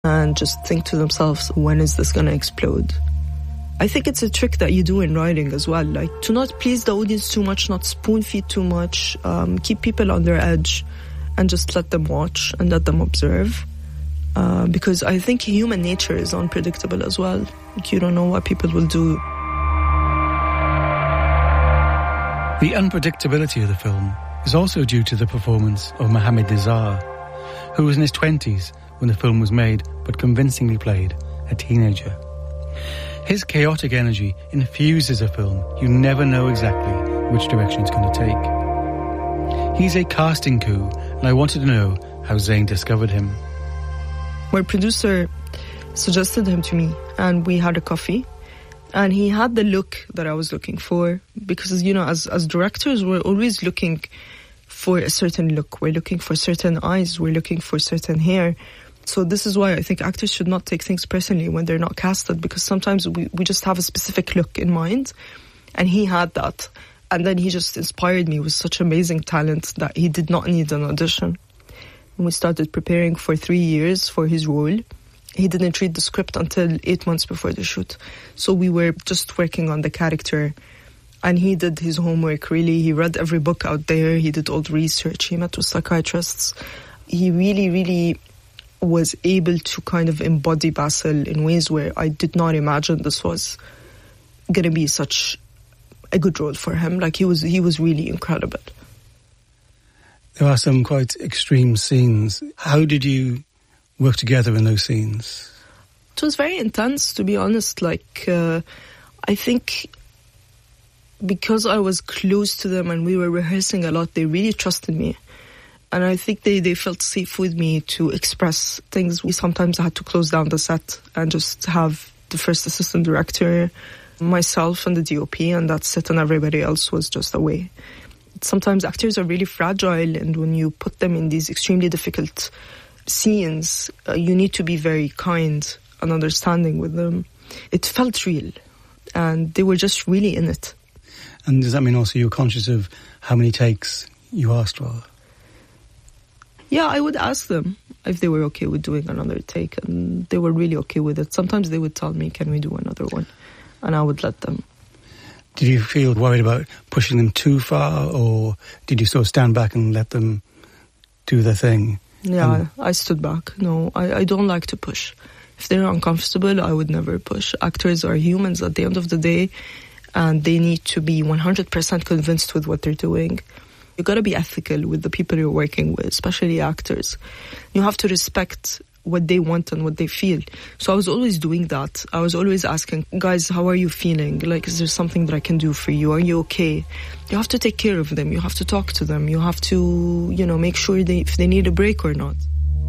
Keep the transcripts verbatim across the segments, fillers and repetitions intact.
and just think to themselves, when is this going to explode? I think it's a trick that you do in writing as well, like to not please the audience too much, not spoon feed too much, um, keep people on their edge and just let them watch and let them observe. Uh, because I think human nature is unpredictable as well. Like, you don't know what people will do. The unpredictability of the film is also due to the performance of Mohamed Nizar, who was in his twenties when the film was made, but convincingly played a teenager. His chaotic energy infuses a film you never know exactly which direction it's going to take. He's a casting coup, and I wanted to know how Zayn discovered him. My producer suggested him to me, and we had a coffee, and he had the look that I was looking for, because, you know, as, as directors, we're always looking for a certain look. We're looking for certain eyes. We're looking for certain hair. So this is why I think actors should not take things personally when they're not casted, because sometimes we, we just have a specific look in mind, and he had that. And then he just inspired me with such amazing talent that he did not need an audition. And we started preparing for three years for his role. He didn't read the script until eight months before the shoot. So we were just working on the character. And he did his homework, really. He read every book out there. He did all the research. He met with psychiatrists. He really, really was able to kind of embody Basil in ways where I did not imagine this was going to be such a good role for him. Like, he was, he was really incredible. There are some quite extreme scenes. How did you work together in those scenes? It was very intense, to be honest. Like, uh, I think because I was close to them and we were rehearsing a lot, they really trusted me. And I think they, they felt safe with me to express things. We sometimes had to close down the set and just have the first assistant director, myself and the D O P, and that's it, and everybody else was just away. Sometimes actors are really fragile, and when you put them in these extremely difficult scenes, uh, you need to be very kind and understanding with them. It felt real, and they were just really in it. And does that mean also you're conscious of how many takes you asked for? Yeah, I would ask them if they were okay with doing another take, and they were really okay with it. Sometimes they would tell me, can we do another one? And I would let them. Did you feel worried about pushing them too far, or did you sort of stand back and let them do their thing? Yeah, and I stood back. No, I, I don't like to push. If they're uncomfortable, I would never push. Actors are humans at the end of the day, and they need to be one hundred percent convinced with what they're doing. You got to be ethical with the people you're working with, especially actors. You have to respect what they want and what they feel. So I was always doing that. I was always asking, guys, how are you feeling? Like, is there something that I can do for you? Are you okay? You have to take care of them. You have to talk to them. You have to, you know, make sure they, if they need a break or not.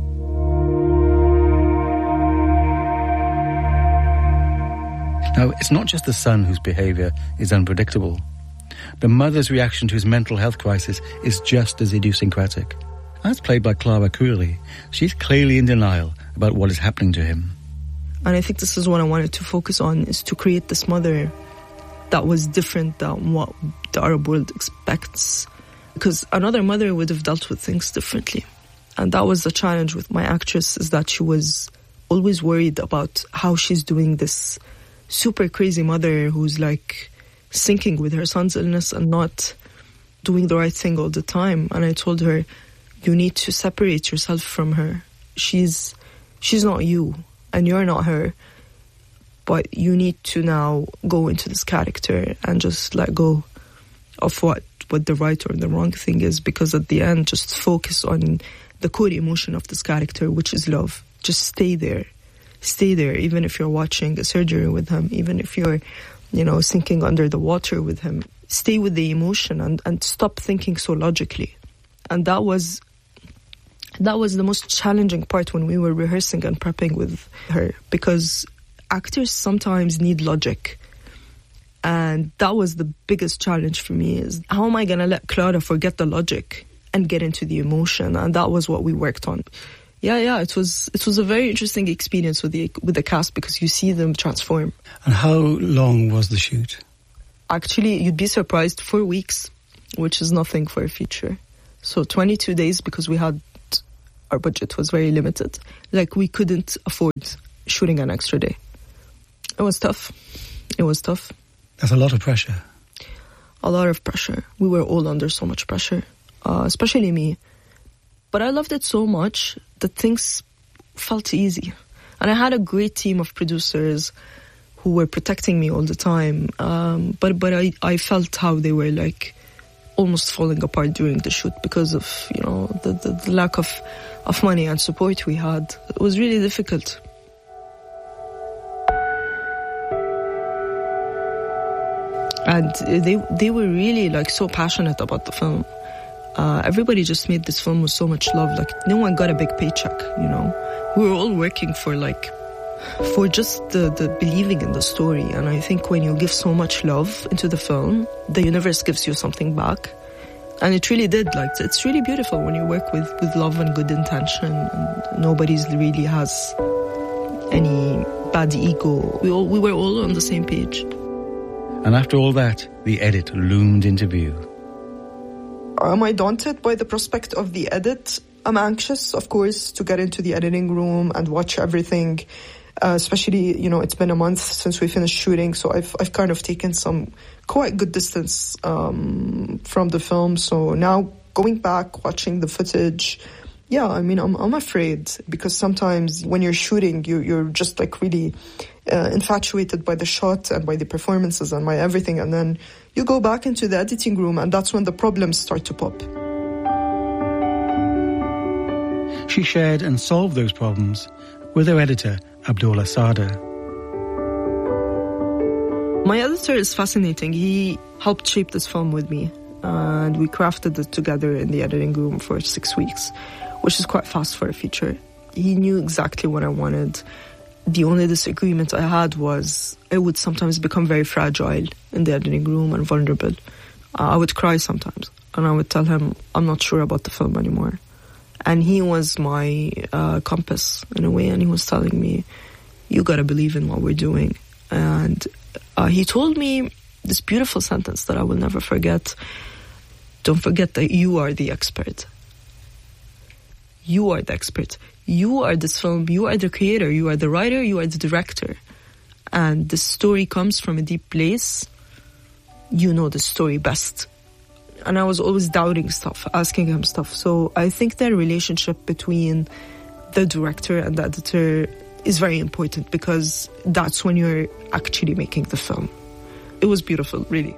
Now, it's not just the son whose behaviour is unpredictable. The mother's reaction to his mental health crisis is just as idiosyncratic. As played by Clara Cooley, she's clearly in denial about what is happening to him. And I think this is what I wanted to focus on, is to create this mother that was different than what the Arab world expects. Because another mother would have dealt with things differently. And that was the challenge with my actress, is that she was always worried about how she's doing this super crazy mother who's like sinking with her son's illness and not doing the right thing all the time. And I told her, you need to separate yourself from her. She's she's not you, and you're not her. But you need to now go into this character and just let go of what, what the right or the wrong thing is, because at the end, just focus on the core emotion of this character, which is love. Just stay there. Stay there, even if you're watching a surgery with him, even if you're, you know, sinking under the water with him. Stay with the emotion and, and stop thinking so logically. And that was that was the most challenging part when we were rehearsing and prepping with her, because actors sometimes need logic. And that was the biggest challenge for me, is how am I going to let Clara forget the logic and get into the emotion? And that was what we worked on. Yeah, yeah, it was it was a very interesting experience with the with the cast, because you see them transform. And how long was the shoot? Actually, you'd be surprised, four weeks, which is nothing for a feature. So twenty-two days, because we had our budget was very limited. Like, we couldn't afford shooting an extra day. It was tough. It was tough. That's a lot of pressure. A lot of pressure. We were all under so much pressure, uh, especially me. But I loved it so much that things felt easy. And I had a great team of producers who were protecting me all the time. Um, but but I, I felt how they were, like, almost falling apart during the shoot because of, you know, the, the, the lack of, of money and support we had. It was really difficult. And they they were really, like, so passionate about the film. Uh, everybody just made this film with so much love. Like, no one got a big paycheck, you know. We were all working for, like, for just the, the believing in the story. And I think when you give so much love into the film, the universe gives you something back. And it really did. Like, it's really beautiful when you work with, with love and good intention, and nobody's really has any bad ego. We all we were all on the same page. And after all that, the edit loomed into view. Am I daunted by the prospect of the edit? I'm anxious, of course, to get into the editing room and watch everything. Uh, especially, you know, it's been a month since we finished shooting, so I've I've kind of taken some quite good distance um, from the film. So now going back, watching the footage, yeah, I mean, I'm I'm afraid, because sometimes when you're shooting, you you're just, like, really uh, infatuated by the shot and by the performances and by everything, and then you go back into the editing room, and that's when the problems start to pop. She shared and solved those problems with her editor, Abdullah Sada. My editor is fascinating. He helped shape this film with me, and we crafted it together in the editing room for six weeks, which is quite fast for a feature. He knew exactly what I wanted. The only disagreement I had was it would sometimes become very fragile in the editing room and vulnerable. Uh, I would cry sometimes, and I would tell him, I'm not sure about the film anymore. And he was my uh, compass in a way, and he was telling me, you gotta believe in what we're doing. And uh, he told me this beautiful sentence that I will never forget. Don't forget that you are the expert. You are the expert. You are this film. You are the creator. You are the writer. You are the director. And the story comes from a deep place. You know the story best. And I was always doubting stuff, asking him stuff. So I think that relationship between the director and the editor is very important, because that's when you're actually making the film. It was beautiful, really.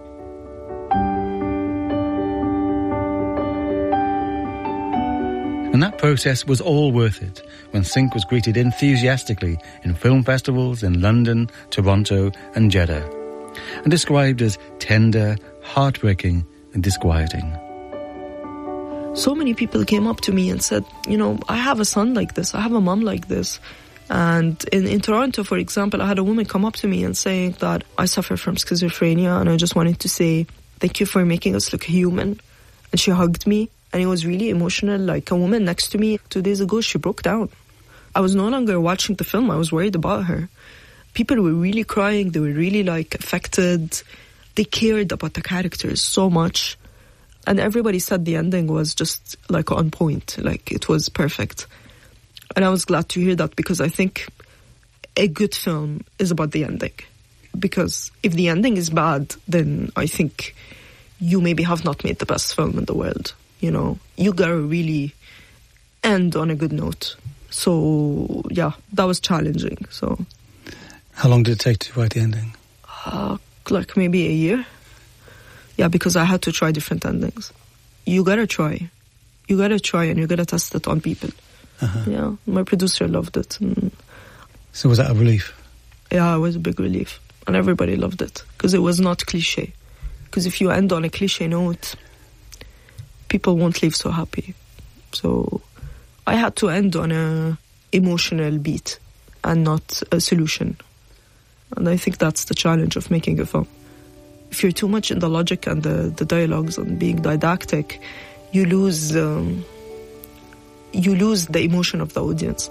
And that process was all worth it when Sync was greeted enthusiastically in film festivals in London, Toronto and Jeddah, and described as tender, heartbreaking and disquieting. So many people came up to me and said, you know, I have a son like this, I have a mom like this. And in, in Toronto, for example, I had a woman come up to me and saying that I suffer from schizophrenia, and I just wanted to say, thank you for making us look human. And she hugged me, and it was really emotional. Like, a woman next to me two days ago, she broke down. I was no longer watching the film, I was worried about her. People were really crying, they were really, like, affected. They cared about the characters so much. And everybody said the ending was just, like, on point. Like, it was perfect. And I was glad to hear that, because I think a good film is about the ending. Because if the ending is bad, then I think you maybe have not made the best film in the world. You know, you gotta really end on a good note. So, yeah, that was challenging. So, how long did it take to write the ending? Uh, like maybe a year. Yeah, because I had to try different endings. You gotta try. You gotta try, and you gotta test it on people. Uh-huh. Yeah, my producer loved it. And so was that a relief? Yeah, it was a big relief. And everybody loved it, because it was not cliche. Because if you end on a cliche note, people won't leave so happy. So I had to end on a emotional beat and not a solution. And I think that's the challenge of making a film. If you're too much in the logic and the, the dialogues and being didactic, you lose um, you lose the emotion of the audience.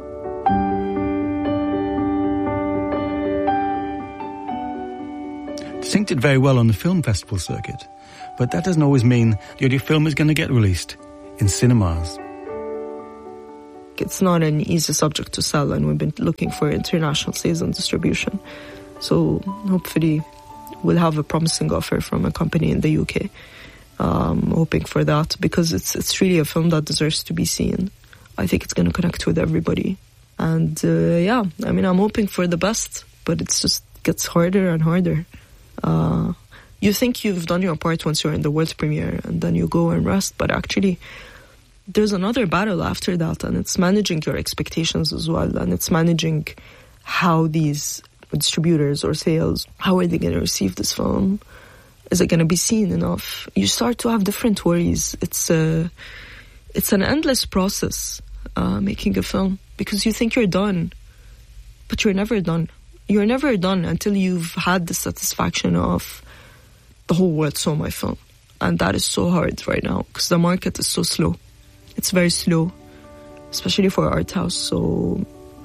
Sync did very well on the film festival circuit, but that doesn't always mean that your film is going to get released in cinemas. it's not an easy subject to sell, and we've been looking for international sales and distribution. So hopefully we'll have a promising offer from a company in the U K. Um, hoping for that, because it's it's really a film that deserves to be seen. I think it's going to connect with everybody. And uh, yeah, I mean, I'm hoping for the best, but it just gets harder and harder. Uh, you think you've done your part once you're in the world premiere, and then you go and rest, but actually there's another battle after that, and it's managing your expectations as well, and it's managing how these distributors or sales, how are they going to receive this film? Is it going to be seen enough? You start to have different worries. It's a, it's an endless process, uh, making a film, because you think you're done, but you're never done. You're never done until you've had the satisfaction of the whole world saw my film. And that is so hard right now, because the market is so slow. It's very slow, especially for art house. So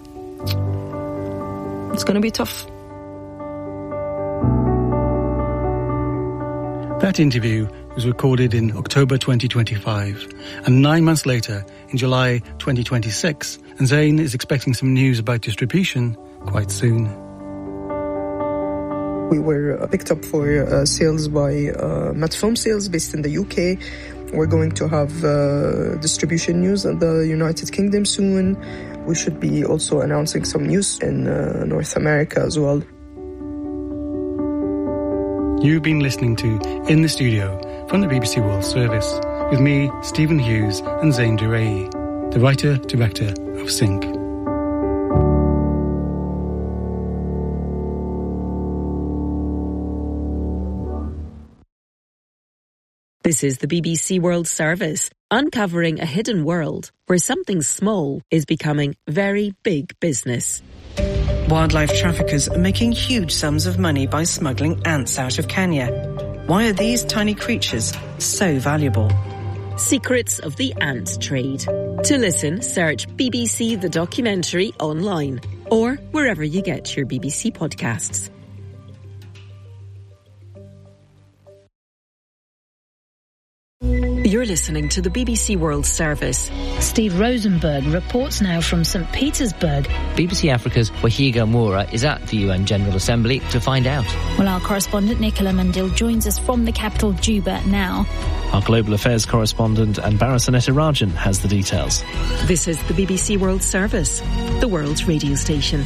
it's going to be tough. That interview was recorded in October twenty twenty-five, and nine months later, in July twenty twenty-six, and Zayn is expecting some news about distribution quite soon. We were picked up for uh, sales by uh, Met Film Sales based in the U K. We're going to have uh, distribution news in the United Kingdom soon. We should be also announcing some news in uh, North America as well. You've been listening to In the Studio from the B B C World Service with me, Stephen Hughes, and Zayn Durai, the writer-director of Sync. This is the B B C World Service, uncovering a hidden world where something small is becoming very big business. Wildlife traffickers are making huge sums of money by smuggling ants out of Kenya. Why are these tiny creatures so valuable? Secrets of the ant trade. To listen, search B B C The Documentary online or wherever you get your B B C podcasts. You're listening to the B B C World Service. Steve Rosenberg reports now from Saint Petersburg. B B C Africa's Wahiga Moura is at the U N General Assembly to find out. Well, our correspondent Nicola Mandil joins us from the capital, Juba, now. Our global affairs correspondent Anbara Sanetarajan has the details. This is the B B C World Service, the world's radio station.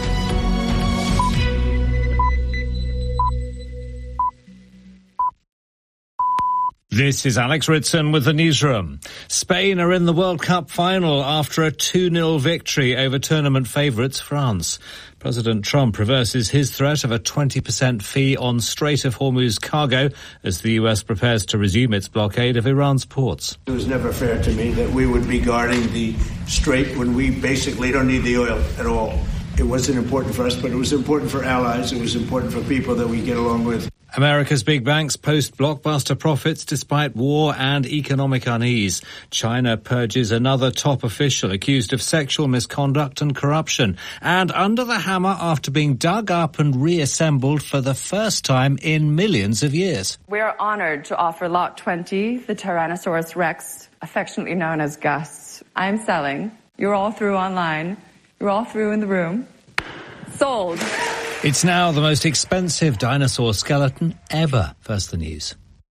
This is Alex Ritson with the newsroom. Spain are in the World Cup final after a two nil victory over tournament favourites France. President Trump reverses his threat of a twenty percent fee on Strait of Hormuz cargo as the U S prepares to resume its blockade of Iran's ports. It was never fair to me that we would be guarding the strait when we basically don't need the oil at all. It wasn't important for us, but it was important for allies. It was important for people that we get along with. America's big banks post blockbuster profits despite war and economic unease. China purges another top official accused of sexual misconduct and corruption, and under the hammer after being dug up and reassembled for the first time in millions of years. We are honoured to offer Lot twenty, the Tyrannosaurus Rex, affectionately known as Gus. I'm selling. You're all through online. You're all through in the room. Sold. It's now the most expensive dinosaur skeleton ever. First the news.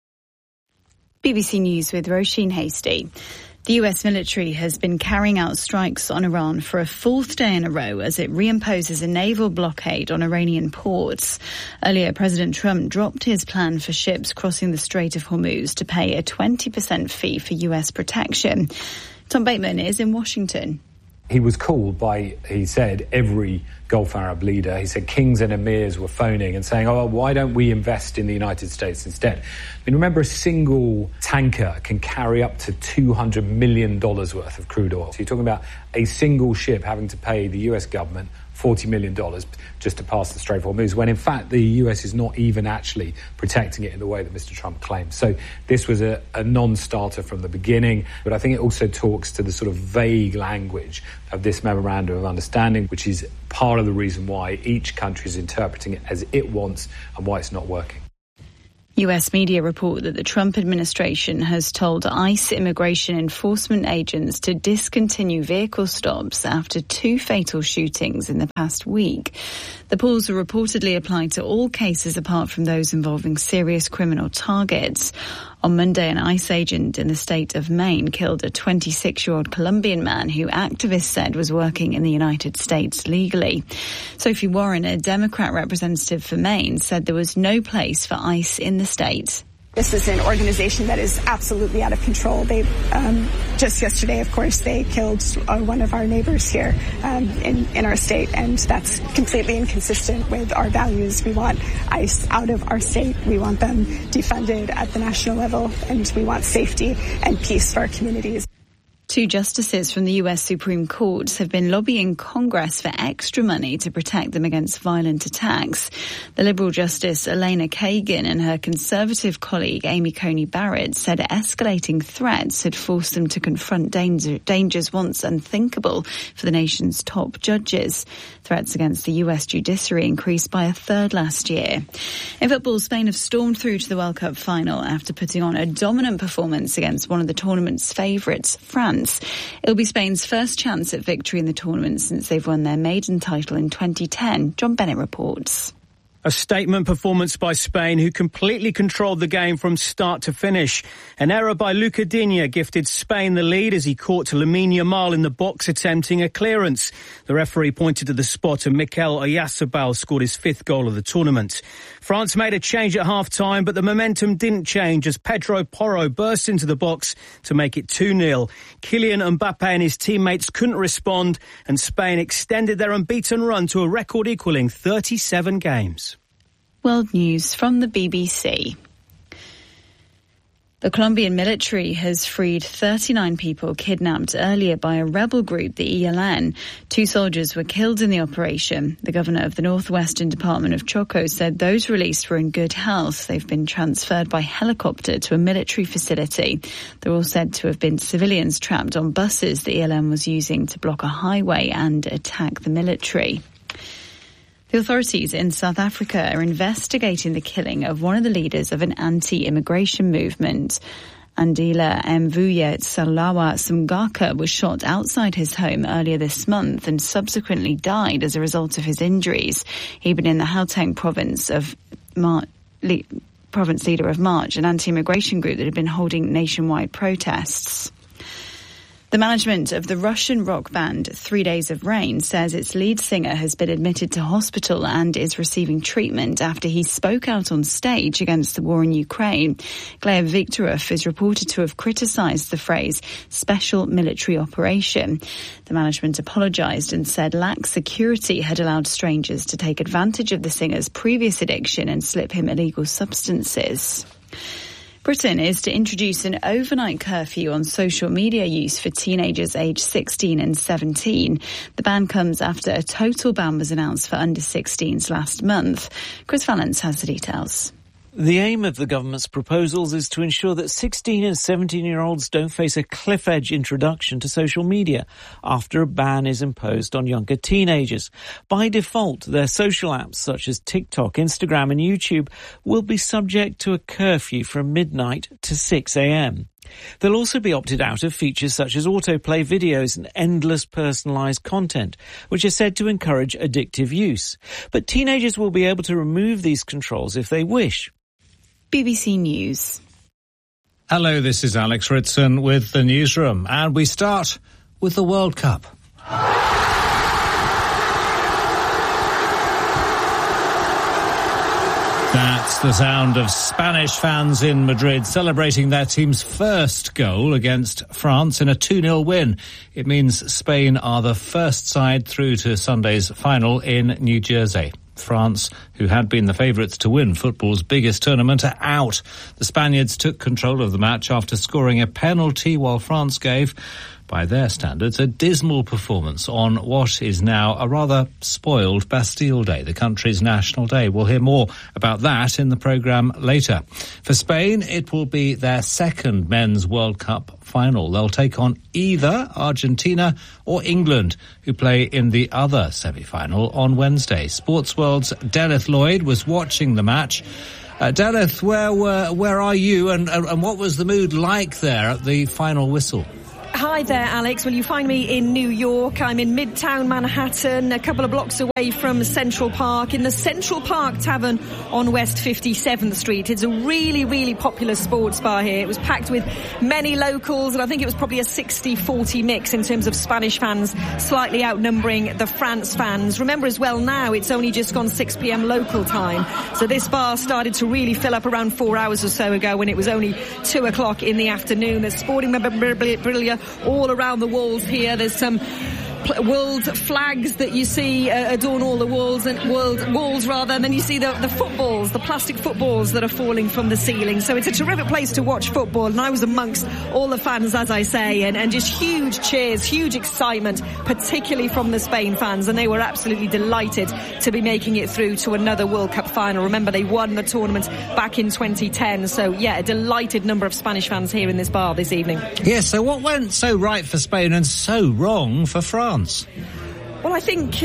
B B C News with Roisin Hasty. The U S military has been carrying out strikes on Iran for a fourth day in a row as it reimposes a naval blockade on Iranian ports. Earlier, President Trump dropped his plan for ships crossing the Strait of Hormuz to pay a twenty percent fee for U S protection. Tom Bateman is in Washington. He was called by, he said, every Gulf Arab leader. He said kings and emirs were phoning and saying, oh, why don't we invest in the United States instead? I mean, remember, a single tanker can carry up to two hundred million dollars worth of crude oil. So you're talking about a single ship having to pay the U S government forty million dollars just to pass the Strait of Hormuz, when in fact the U S is not even actually protecting it in the way that Mister Trump claims. So this was a, a non-starter from the beginning, but I think it also talks to the sort of vague language of this memorandum of understanding, which is part of the reason why each country is interpreting it as it wants and why it's not working. U S media report that the Trump administration has told ICE immigration enforcement agents to discontinue vehicle stops after two fatal shootings in the past week. The pause will reportedly apply to all cases apart from those involving serious criminal targets. On Monday, an ICE agent in the state of Maine killed a twenty-six-year-old Colombian man who activists said was working in the United States legally. Sophie Warren, a Democrat representative for Maine, said there was no place for ICE in the state. This is an organization that is absolutely out of control. They um, just yesterday, of course, they killed uh, one of our neighbors here um, in, in our state, and that's completely inconsistent with our values. We want ICE out of our state. We want them defunded at the national level, and we want safety and peace for our communities. Two justices from the U S Supreme Court have been lobbying Congress for extra money to protect them against violent attacks. The Liberal Justice Elena Kagan and her Conservative colleague Amy Coney Barrett said escalating threats had forced them to confront danger, dangers once unthinkable for the nation's top judges. Threats against the U S judiciary increased by a third last year. In football, Spain have stormed through to the World Cup final after putting on a dominant performance against one of the tournament's favourites, France. It'll be Spain's first chance at victory in the tournament since they've won their maiden title in twenty ten. John Bennett reports. A statement performance by Spain, who completely controlled the game from start to finish. An error by Luca Digne gifted Spain the lead as he caught Lamine Yamal in the box attempting a clearance. The referee pointed to the spot and Mikel Oyarzabal scored his fifth goal of the tournament. France made a change at half-time, but the momentum didn't change as Pedro Porro burst into the box to make it two nil. Kylian Mbappe and his teammates couldn't respond, and Spain extended their unbeaten run to a record-equalling thirty-seven games. World News from the B B C. The Colombian military has freed thirty-nine people kidnapped earlier by a rebel group, the E L N. Two soldiers were killed in the operation. The governor of the Northwestern Department of Choco said those released were in good health. They've been transferred by helicopter to a military facility. They're all said to have been civilians trapped on buses the E L N was using to block a highway and attack the military. The authorities in South Africa are investigating the killing of one of the leaders of an anti-immigration movement. Andile Mvuye Salawa Sumgaka was shot outside his home earlier this month and subsequently died as a result of his injuries. He'd been in the Gauteng province of Mar- Le- province leader of March, an anti-immigration group that had been holding nationwide protests. The management of the Russian rock band Three Days of Rain says its lead singer has been admitted to hospital and is receiving treatment after he spoke out on stage against the war in Ukraine. Gleb Viktorov is reported to have criticised the phrase special military operation. The management apologised and said lax security had allowed strangers to take advantage of the singer's previous addiction and slip him illegal substances. Britain is to introduce an overnight curfew on social media use for teenagers aged sixteen and seventeen. The ban comes after a total ban was announced for under sixteens last month. Chris Valence has the details. The aim of the government's proposals is to ensure that sixteen and seventeen-year-olds don't face a cliff-edge introduction to social media after a ban is imposed on younger teenagers. By default, their social apps such as TikTok, Instagram and YouTube will be subject to a curfew from midnight to six a.m. They'll also be opted out of features such as autoplay videos and endless personalised content, which are said to encourage addictive use. But teenagers will be able to remove these controls if they wish. B B C News. Hello, this is Alex Ritson with the newsroom, and we start with the World Cup. That's the sound of Spanish fans in Madrid celebrating their team's first goal against France in a two nil win. It means Spain are the first side through to Sunday's final in New Jersey. France, who had been the favourites to win football's biggest tournament, are out. The Spaniards took control of the match after scoring a penalty while France gave, by their standards, a dismal performance on what is now a rather spoiled Bastille Day, the country's national day. We'll hear more about that in the programme later. For Spain, it will be their second Men's World Cup final. They'll take on either Argentina or England, who play in the other semi-final on Wednesday. Sportsworld's Dennis Lloyd was watching the match Uh, Delith, where were, where are you, and, and, and what was the mood like there at the final whistle? Hi there, Alex. Well, you find me in New York. I'm in Midtown Manhattan, a couple of blocks away from Central Park, in the Central Park Tavern on West fifty-seventh Street. It's a really, really popular sports bar here. It was packed with many locals, and I think it was probably a sixty forty mix in terms of Spanish fans, slightly outnumbering the France fans. Remember as well now, it's only just gone six p.m. local time. So this bar started to really fill up around four hours or so ago when it was only two o'clock in the afternoon. There's sporting memorabilia all around the walls here. There's some world flags that you see uh, adorn all the walls and world walls rather, and then you see the, the footballs, the plastic footballs that are falling from the ceiling. So it's a terrific place to watch football, and I was amongst all the fans, as I say, and, and just huge cheers, huge excitement, particularly from the Spain fans, and they were absolutely delighted to be making it through to another World Cup final. Remember, they won the tournament back in twenty ten, so yeah, a delighted number of Spanish fans here in this bar this evening. Yes, so what went so right for Spain and so wrong for France? Well, I think uh,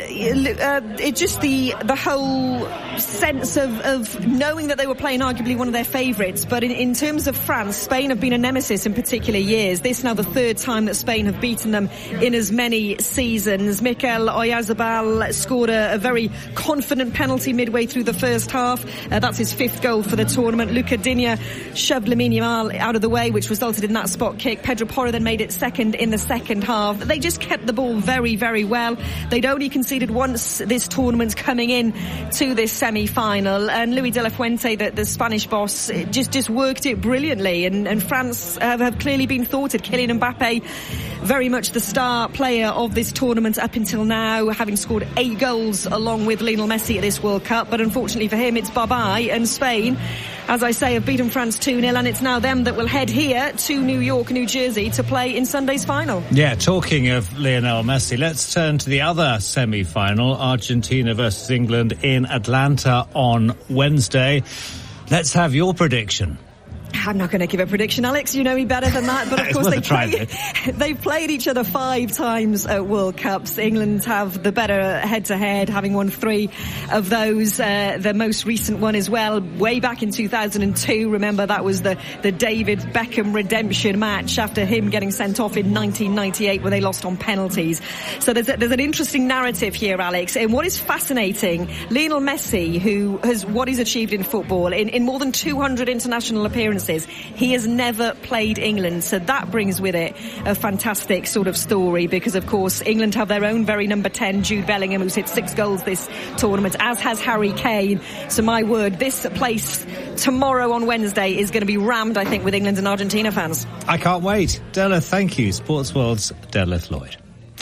uh, it just the the whole sense of, of knowing that they were playing arguably one of their favourites. But in, in terms of France, Spain have been a nemesis in particular years. This is now the third time that Spain have beaten them in as many seasons. Mikel Oyarzabal scored a, a very confident penalty midway through the first half. Uh, that's his fifth goal for the tournament. Luca Digne shoved Lamine Yamal out of the way, which resulted in that spot kick. Pedro Porro then made it second in the second half. They just kept the ball very, very well. They'd only conceded once this tournament coming in to this semi-final, and Luis de la Fuente, the, the Spanish boss, just just worked it brilliantly, and, and France have, have clearly been thwarted. Kylian Mbappe, very much the star player of this tournament up until now, having scored eight goals along with Lionel Messi at this World Cup, but unfortunately for him it's bye-bye, and Spain, as I say, have beaten France two nil, and it's now them that will head here to New York, New Jersey to play in Sunday's final. Yeah, talking of Lionel Messi, let's turn to the other semi-final, Argentina versus England in Atlanta on Wednesday. Let's have your prediction. I'm not going to give a prediction, Alex. You know me better than that. But of course, they play, they've played each other five times at World Cups. England have the better head-to-head, having won three of those. Uh, the most recent one as well, way back in two thousand two. Remember, that was the, the David Beckham redemption match after him getting sent off in nineteen ninety-eight, where they lost on penalties. So there's, a, there's an interesting narrative here, Alex. And what is fascinating, Lionel Messi, who has what he's achieved in football, in, in more than two hundred international appearances, he has never played England, so that brings with it a fantastic sort of story, because of course England have their own very number ten, Jude Bellingham, who's hit six goals this tournament, as has Harry Kane. So my word, this place tomorrow on Wednesday is going to be rammed, I think, with England and Argentina fans. I can't wait. Della, thank you. Sports World's Delith Lloyd.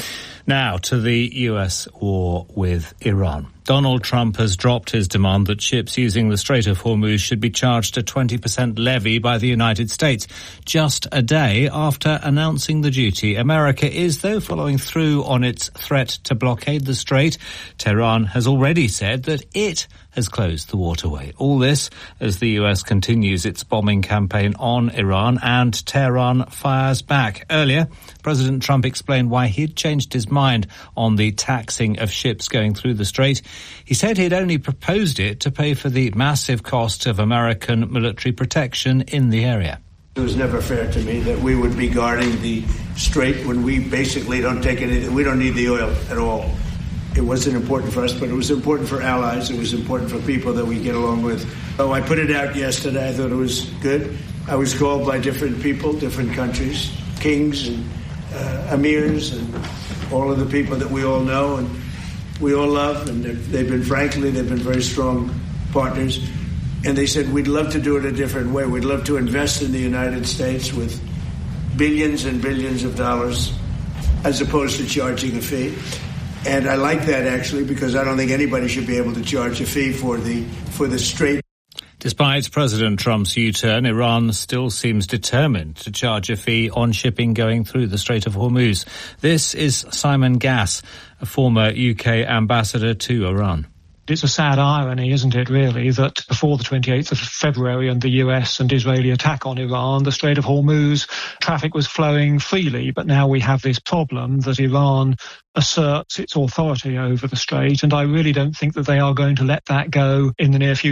Now to the U S war with Iran. Donald Trump has dropped his demand that ships using the Strait of Hormuz should be charged a twenty percent levy by the United States, just a day after announcing the duty. America is, though, following through on its threat to blockade the strait. Tehran has already said that it has closed the waterway. All this as the U S continues its bombing campaign on Iran, and Tehran fires back. Earlier, President Trump explained why he'd changed his mind on the taxing of ships going through the strait. He said he'd only proposed it to pay for the massive cost of American military protection in the area. It was never fair to me that we would be guarding the strait when we basically don't take anything. We don't need the oil at all. It wasn't important for us, but it was important for allies. It was important for people that we get along with. So I put it out yesterday. I thought it was good. I was called by different people, different countries, kings and uh, emirs and all of the people that we all know and we all love. And they've been, frankly, they've been very strong partners. And they said, we'd love to do it a different way. We'd love to invest in the United States with billions and billions of dollars as opposed to charging a fee. And I like that, actually, because I don't think anybody should be able to charge a fee for the for the strait. Despite President Trump's U-turn, Iran still seems determined to charge a fee on shipping going through the Strait of Hormuz. This is Simon Gass, a former U K ambassador to Iran. It's a sad irony, isn't it, really, that before the twenty-eighth of February and the U S and Israeli attack on Iran, the Strait of Hormuz traffic was flowing freely. But now we have this problem that Iran asserts its authority over the strait, and I really don't think that they are going to let that go in the near future.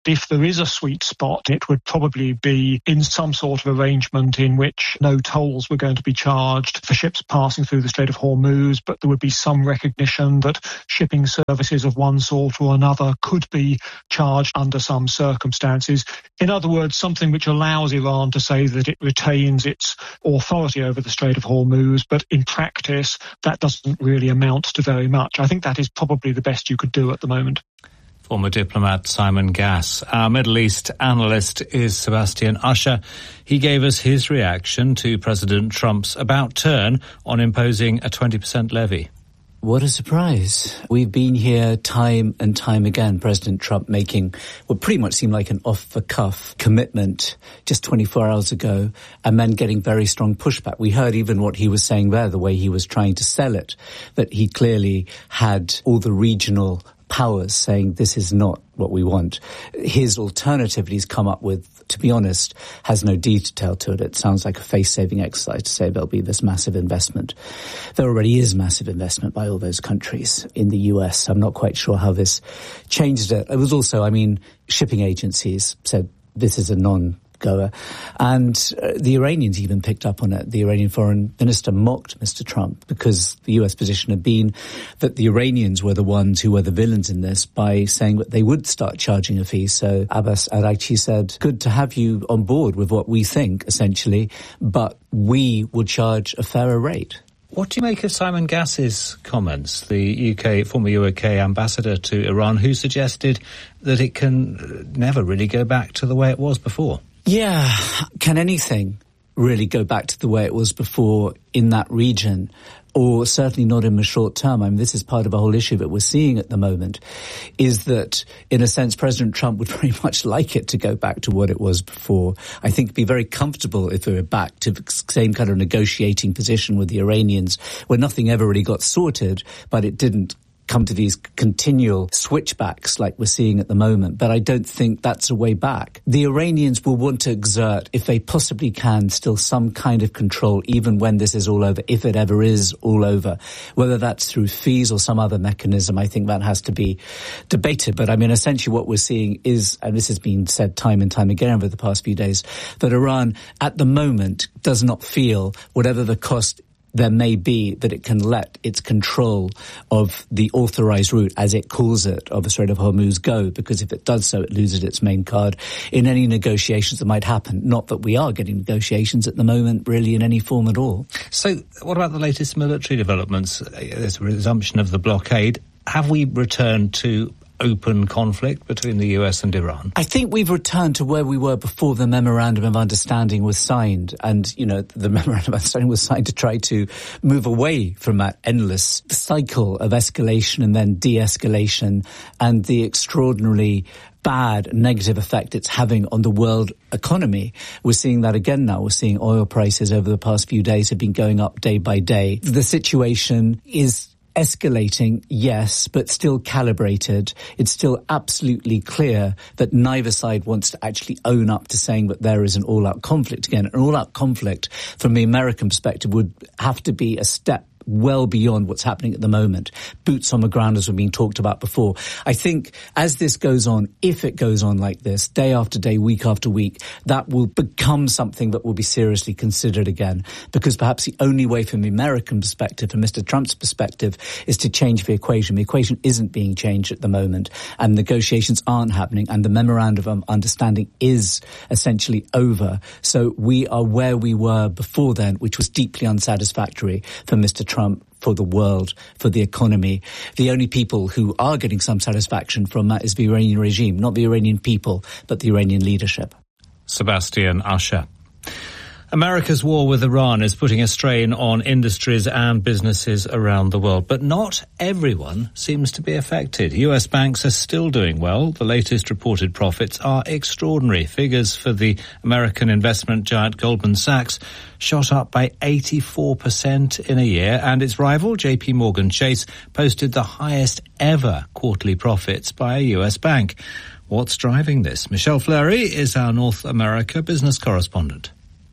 if there is a sweet spot, it would probably be in some sort of arrangement in which no tolls were going to be charged for ships passing through the Strait of Hormuz, but there would be some recognition that shipping services of one sort or another could be charged under some circumstances. In other words, something which allows Iran to say that it retains its authority over the Strait of Hormuz, but in practice, that doesn't really amount to very much. I think that is probably the best you could do at the moment. Former diplomat Simon Gass. Our Middle East analyst is Sebastian Usher. He gave us his reaction to President Trump's about turn on imposing a twenty percent levy. What a surprise. We've been here time and time again, President Trump making what pretty much seemed like an off-the-cuff commitment just twenty-four hours ago, and then getting very strong pushback. We heard even what he was saying there, the way he was trying to sell it, that he clearly had all the regional powers saying this is not what we want. His alternative he's come up with, to be honest, has no detail to it. It sounds like a face-saving exercise to say there'll be this massive investment. There already is massive investment by all those countries in the U S. I'm not quite sure how this changed it. It was also, I mean, shipping agencies said this is a non goer. And uh, the Iranians even picked up on it. The Iranian foreign minister mocked Mister Trump because the U S position had been that the Iranians were the ones who were the villains in this by saying that they would start charging a fee. So Abbas Araghchi said, good to have you on board with what we think, essentially, but we would charge a fairer rate. What do you make of Simon Gass's comments, the U K, former U K ambassador to Iran, who suggested that it can never really go back to the way it was before? Yeah, can anything really go back to the way it was before in that region? Or certainly not in the short term. I mean, this is part of a whole issue that we're seeing at the moment, is that, in a sense, President Trump would very much like it to go back to what it was before. I think it'd be very comfortable if we were back to the same kind of negotiating position with the Iranians, where nothing ever really got sorted, but it didn't come to these continual switchbacks like we're seeing at the moment. But I don't think that's a way back. The Iranians will want to exert, if they possibly can, still some kind of control, even when this is all over, if it ever is all over. Whether that's through fees or some other mechanism, I think that has to be debated. But I mean, essentially what we're seeing is, and this has been said time and time again over the past few days, that Iran at the moment does not feel, whatever the cost there may be, that it can let its control of the authorized route, as it calls it, of the Strait of Hormuz go, because if it does so, it loses its main card in any negotiations that might happen. Not that we are getting negotiations at the moment, really, in any form at all. So what about the latest military developments? There's a resumption of the blockade. Have we returned to open conflict between the U S and Iran? I think we've returned to where we were before the Memorandum of Understanding was signed. And, you know, the Memorandum of Understanding was signed to try to move away from that endless cycle of escalation and then de-escalation and the extraordinarily bad negative effect it's having on the world economy. We're seeing that again now. We're seeing oil prices over the past few days have been going up day by day. The situation is escalating, yes, but still calibrated. It's still absolutely clear that neither side wants to actually own up to saying that there is an all-out conflict again. An all-out conflict, from the American perspective, would have to be a step well beyond what's happening at the moment. Boots on the ground, as we've been talked about before. I think as this goes on, if it goes on like this, day after day, week after week, that will become something that will be seriously considered again. Because perhaps the only way from the American perspective, from Mister Trump's perspective, is to change the equation. The equation isn't being changed at the moment, and negotiations aren't happening, and the Memorandum of Understanding is essentially over. So we are where we were before then, which was deeply unsatisfactory for Mister Trump. Trump, for the world, for the economy. The only people who are getting some satisfaction from that is the Iranian regime, not the Iranian people, but the Iranian leadership. Sebastian Usher. America's war with Iran is putting a strain on industries and businesses around the world, but not everyone seems to be affected. U S banks are still doing well. The latest reported profits are extraordinary. Figures for the American investment giant Goldman Sachs shot up by eighty-four percent in a year, and its rival, J P Morgan Chase, posted the highest ever quarterly profits by a U S bank. What's driving this? Michelle Fleury is our North America business correspondent.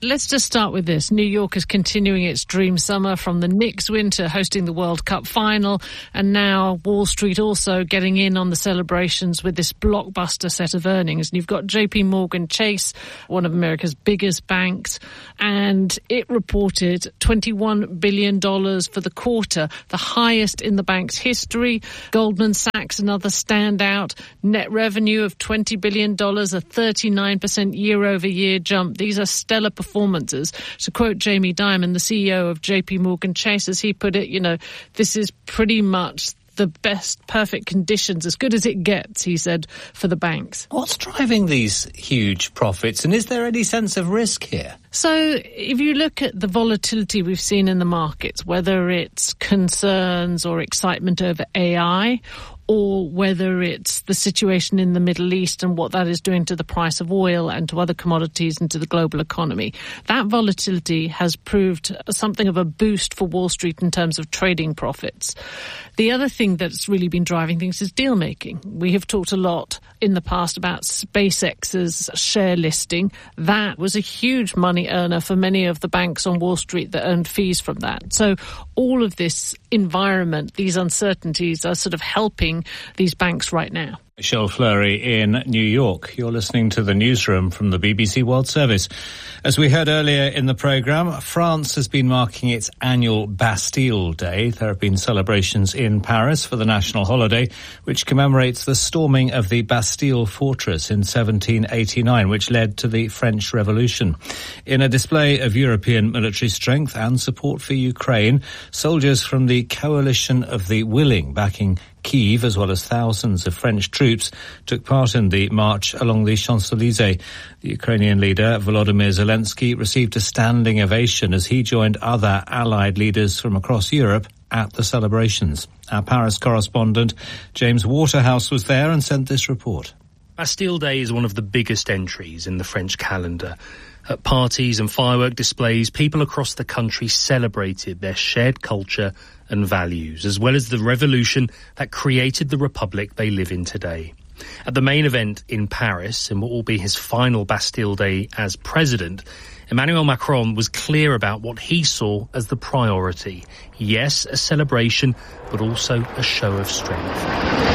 Let's just start with this. New York is continuing its dream summer, from the Knicks win to hosting the World Cup final, and now Wall Street also getting in on the celebrations with this blockbuster set of earnings. And you've got J P Morgan Chase, one of America's biggest banks, and it reported twenty-one billion dollars for the quarter, the highest in the bank's history. Goldman Sachs, another standout, net revenue of twenty billion dollars, a thirty-nine percent year-over-year jump. These are stellar performances. Performances. To quote Jamie Dimon, the C E O of J P Morgan Chase, as he put it, you know, this is pretty much the best perfect conditions, as good as it gets, he said, for the banks. What's driving these huge profits, and is there any sense of risk here? So if you look at the volatility we've seen in the markets, whether it's concerns or excitement over A I, or whether it's the situation in the Middle East and what that is doing to the price of oil and to other commodities and to the global economy, that volatility has proved something of a boost for Wall Street in terms of trading profits. The other thing that's really been driving things is deal making. We have talked a lot in the past about SpaceX's share listing. That was a huge money earner for many of the banks on Wall Street that earned fees from that. So all of this environment, these uncertainties, are sort of helping these banks right now. Michelle Fleury in New York. You're listening to the newsroom from the B B C World Service. As we heard earlier in the programme, France has been marking its annual Bastille Day. There have been celebrations in Paris for the national holiday, which commemorates the storming of the Bastille fortress in seventeen eighty-nine, which led to the French Revolution. In a display of European military strength and support for Ukraine, soldiers from the Coalition of the Willing, backing Kyiv, as well as thousands of French troops, took part in the march along the Champs-Élysées. The Ukrainian leader, Volodymyr Zelensky, received a standing ovation as he joined other allied leaders from across Europe at the celebrations. Our Paris correspondent, James Waterhouse, was there and sent this report. Bastille Day is one of the biggest entries in the French calendar. At parties and firework displays, people across the country celebrated their shared culture and values, as well as the revolution that created the republic they live in today. At the main event in Paris, in what will be his final Bastille Day as president, Emmanuel Macron was clear about what he saw as the priority. Yes, a celebration, but also a show of strength.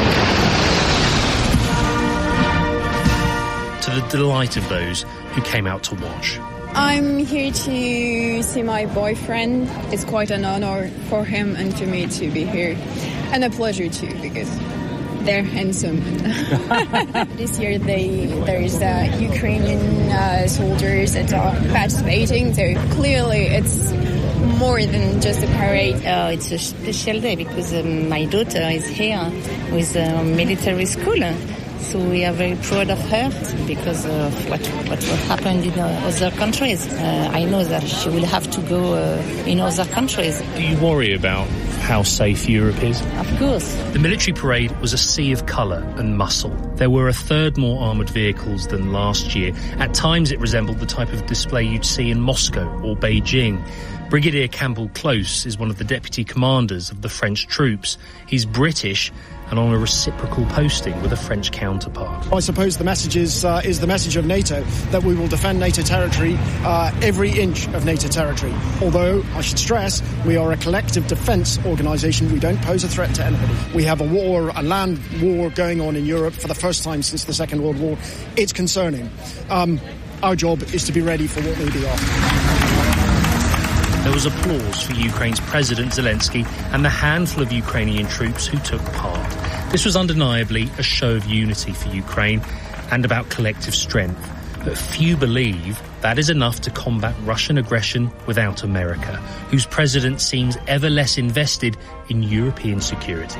To the delight of those who came out to watch. I'm here to see my boyfriend. It's quite an honor for him and to me to be here. And a pleasure too, because they're handsome. This year they, there's uh, Ukrainian uh, soldiers that are participating, so clearly it's more than just a parade. Uh, it's a special day because um, my daughter is here with uh, military school. So we are very proud of her because of what what will happen in uh, other countries. Uh, I know that she will have to go uh, in other countries. Do you worry about how safe Europe is? Of course. The military parade was a sea of colour and muscle. There were a third more armoured vehicles than last year. At times it resembled the type of display you'd see in Moscow or Beijing. Brigadier Campbell Close is one of the deputy commanders of the French troops. He's British and on a reciprocal posting with a French counterpart. I suppose the message is, uh, is the message of NATO, that we will defend NATO territory, uh, every inch of NATO territory. Although, I should stress, we are a collective defence organisation. We don't pose a threat to anybody. We have a war, a land war going on in Europe for the first time since the Second World War. It's concerning. Um, our job is to be ready for what may be after. There was applause for Ukraine's President Zelensky and the handful of Ukrainian troops who took part. This was undeniably a show of unity for Ukraine and about collective strength. But few believe that is enough to combat Russian aggression without America, whose president seems ever less invested in European security.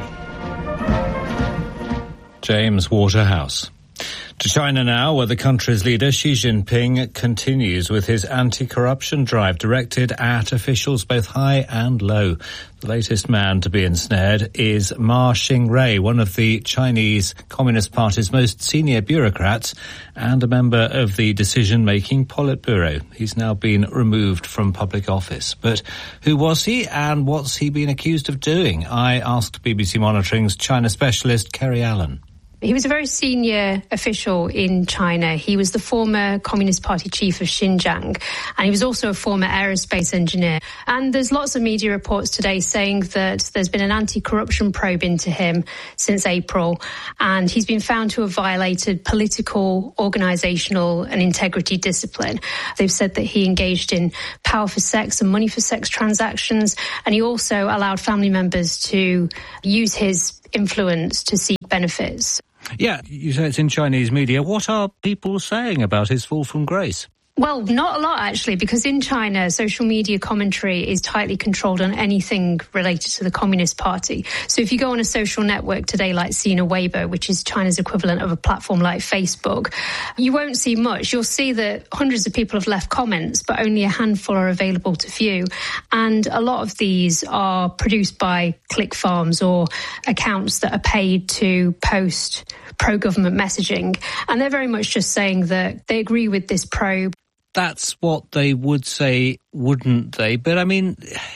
James Waterhouse. To China now, where the country's leader Xi Jinping continues with his anti-corruption drive directed at officials both high and low. The latest man to be ensnared is Ma Xingrui, one of the Chinese Communist Party's most senior bureaucrats and a member of the decision-making Politburo. He's now been removed from public office. But who was he and what's he been accused of doing? I asked B B C Monitoring's China specialist Kerry Allen. He was a very senior official in China. He was the former Communist Party chief of Xinjiang, and he was also a former aerospace engineer. And there's lots of media reports today saying that there's been an anti-corruption probe into him since April, and he's been found to have violated political, organisational and integrity discipline. They've said that he engaged in power for sex and money for sex transactions, and he also allowed family members to use his influence to seek benefits. Yeah, you say it's in Chinese media. What are people saying about his fall from grace? Well, not a lot, actually, because in China, social media commentary is tightly controlled on anything related to the Communist Party. So if you go on a social network today like Sina Weibo, which is China's equivalent of a platform like Facebook, you won't see much. You'll see that hundreds of people have left comments, but only a handful are available to view. And a lot of these are produced by click farms or accounts that are paid to post pro-government messaging. And they're very much just saying that they agree with this probe. That's what they would say, wouldn't they? But, I mean,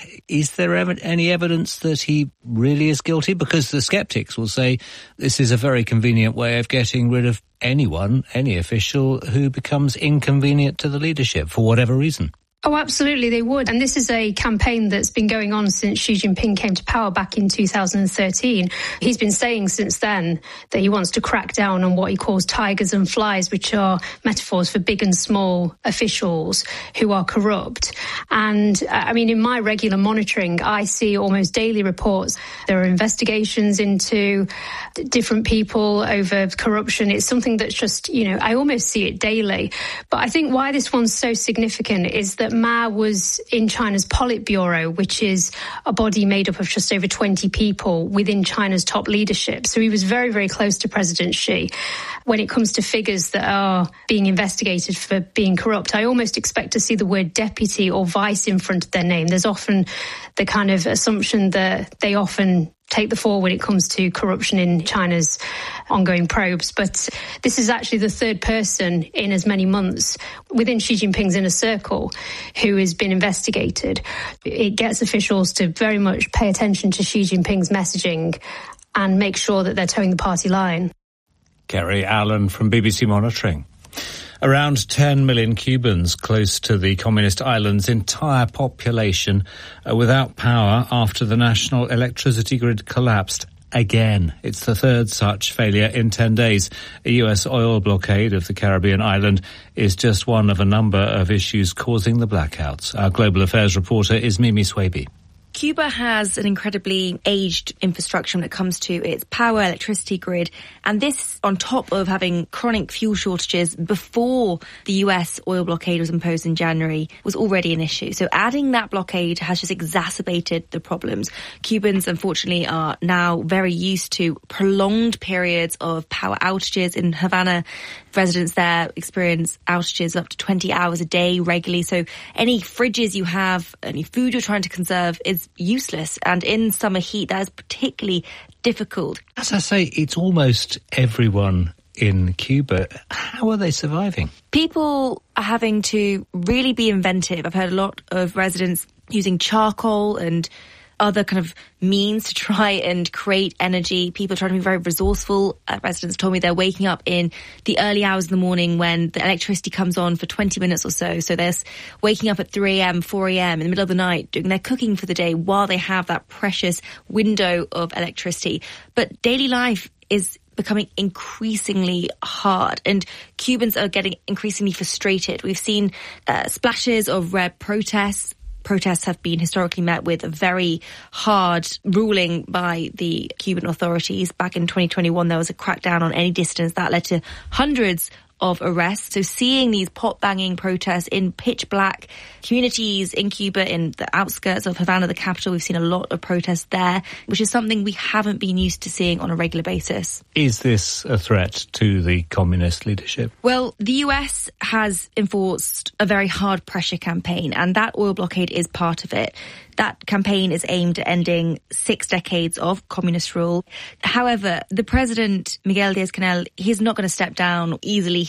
is there ever any evidence that he really is guilty? Because the sceptics will say this is a very convenient way of getting rid of anyone, any official, who becomes inconvenient to the leadership for whatever reason. Oh, absolutely, they would. And this is a campaign that's been going on since Xi Jinping came to power back in two thousand thirteen. He's been saying since then that he wants to crack down on what he calls tigers and flies, which are metaphors for big and small officials who are corrupt. And I mean, in my regular monitoring, I see almost daily reports. There are investigations into different people over corruption. It's something that's just, you know, I almost see it daily. But I think why this one's so significant is that Ma was in China's Politburo, which is a body made up of just over twenty people within China's top leadership. So he was very, very close to President Xi. When it comes to figures that are being investigated for being corrupt, I almost expect to see the word deputy or vice in front of their name. There's often the kind of assumption that they often take the fall when it comes to corruption in China's ongoing probes. But this is actually the third person in as many months within Xi Jinping's inner circle who has been investigated. It gets officials to very much pay attention to Xi Jinping's messaging and make sure that they're towing the party line. Kerry Allen from B B C Monitoring. Around ten million Cubans, close to the communist island's entire population, are without power after the national electricity grid collapsed again. It's the third such failure in ten days. A U S oil blockade of the Caribbean island is just one of a number of issues causing the blackouts. Our global affairs reporter is Mimi Swaby. Cuba has an incredibly aged infrastructure when it comes to its power, electricity grid, and this on top of having chronic fuel shortages before the U S oil blockade was imposed in January was already an issue. So adding that blockade has just exacerbated the problems. Cubans, unfortunately, are now very used to prolonged periods of power outages. In Havana, residents there experience outages up to twenty hours a day regularly. So any fridges you have, any food you're trying to conserve is useless. And in summer heat, that is particularly difficult. As I say, it's almost everyone in Cuba. How are they surviving? People are having to really be inventive. I've heard a lot of residents using charcoal and other kind of means to try and create energy. People are trying to be very resourceful. Uh, residents told me they're waking up in the early hours of the morning when the electricity comes on for twenty minutes or so. So they're waking up at three a.m., four a.m. in the middle of the night, doing their cooking for the day while they have that precious window of electricity. But daily life is becoming increasingly hard, and Cubans are getting increasingly frustrated. We've seen uh, splashes of red protests. Protests have been historically met with a very hard ruling by the Cuban authorities. Back in twenty twenty-one, there was a crackdown on any dissidents that led to hundreds of arrests. So seeing these pot-banging protests in pitch black communities in Cuba, in the outskirts of Havana, the capital, we've seen a lot of protests there, which is something we haven't been used to seeing on a regular basis. Is this a threat to the communist leadership? Well, the U S has enforced a very hard pressure campaign, and that oil blockade is part of it. That campaign is aimed at ending six decades of communist rule. However, the president, Miguel Diaz-Canel, he's not going to step down easily.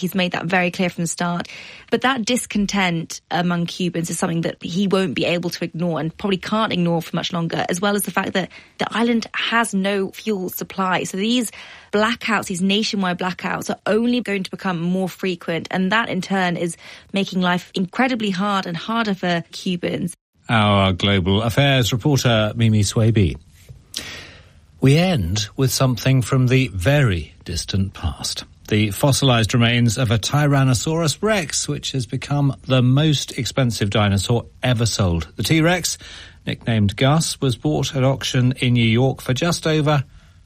He's made that very clear from the start. But that discontent among Cubans is something that he won't be able to ignore and probably can't ignore for much longer, as well as the fact that the island has no fuel supply. So these blackouts, these nationwide blackouts, are only going to become more frequent. And that in turn is making life incredibly hard and harder for Cubans. Our global affairs reporter, Mimi Swaby. We end with something from the very distant past. The fossilised remains of a Tyrannosaurus rex, which has become the most expensive dinosaur ever sold. The T-Rex, nicknamed Gus, was bought at auction in New York for just over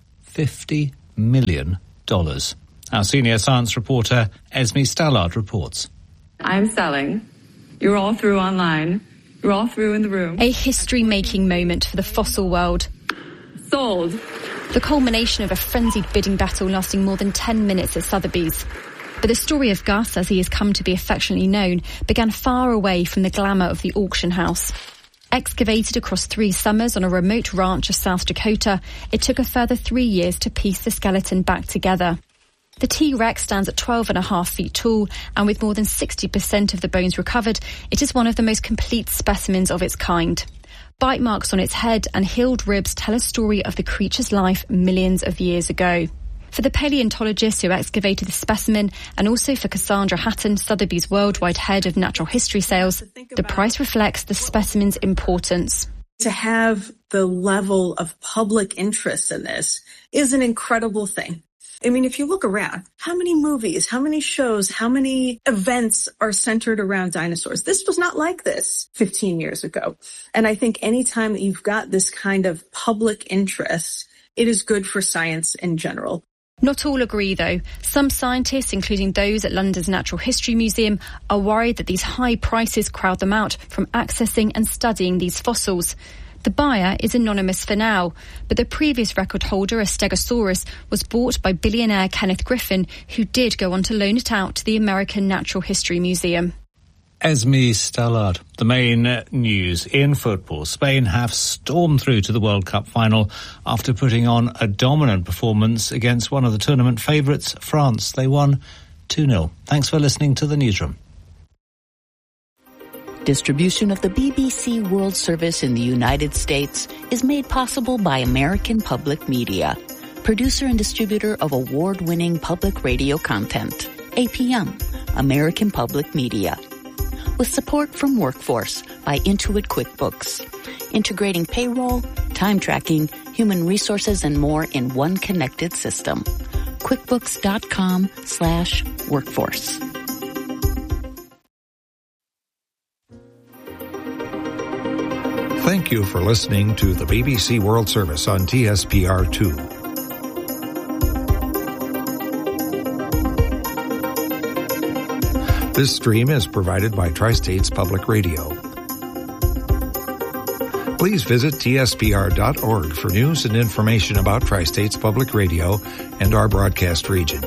fifty million dollars. Our senior science reporter, Esme Stallard, reports. I'm selling. You're all through online. You're all through in the room. A history-making moment for the fossil world. Sold. The culmination of a frenzied bidding battle lasting more than ten minutes at Sotheby's. But the story of Gus, as he has come to be affectionately known, began far away from the glamour of the auction house. Excavated across three summers on a remote ranch of South Dakota, it took a further three years to piece the skeleton back together. The T-Rex stands at twelve and a half feet tall, and with more than sixty percent of the bones recovered, it is one of the most complete specimens of its kind. Bite marks on its head and healed ribs tell a story of the creature's life millions of years ago. For the paleontologist who excavated the specimen, and also for Cassandra Hatton, Sotheby's worldwide head of natural history sales, the price reflects the specimen's importance. To have the level of public interest in this is an incredible thing. I mean, if you look around, how many movies, how many shows, how many events are centered around dinosaurs? This was not like this fifteen years ago. And I think anytime that you've got this kind of public interest, it is good for science in general. Not all agree, though. Some scientists, including those at London's Natural History Museum, are worried that these high prices crowd them out from accessing and studying these fossils. The buyer is anonymous for now, but the previous record holder, a Stegosaurus, was bought by billionaire Kenneth Griffin, who did go on to loan it out to the American Natural History Museum. Esme Stallard. The main news in football. Spain have stormed through to the World Cup final after putting on a dominant performance against one of the tournament favourites, France. They won two nil. Thanks for listening to the Newsroom. Distribution of the B B C World Service in the United States is made possible by American Public Media, producer and distributor of award-winning public radio content. A P M, American Public Media. With support from Workforce by Intuit QuickBooks, integrating payroll, time tracking, human resources, and more in one connected system. QuickBooks.com slash workforce. Thank you for listening to the B B C World Service on T S P R two. This stream is provided by Tri-States Public Radio. Please visit T S P R dot org for news and information about Tri-States Public Radio and our broadcast region.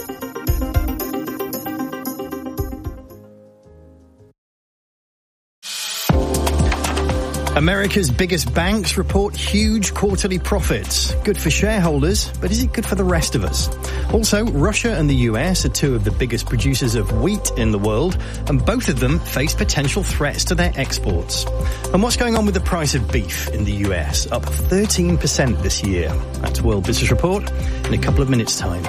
America's biggest banks report huge quarterly profits. Good for shareholders, but is it good for the rest of us? Also, Russia and the U S are two of the biggest producers of wheat in the world, and both of them face potential threats to their exports. And what's going on with the price of beef in the U S? Up thirteen percent this year. That's World Business Report in a couple of minutes' time.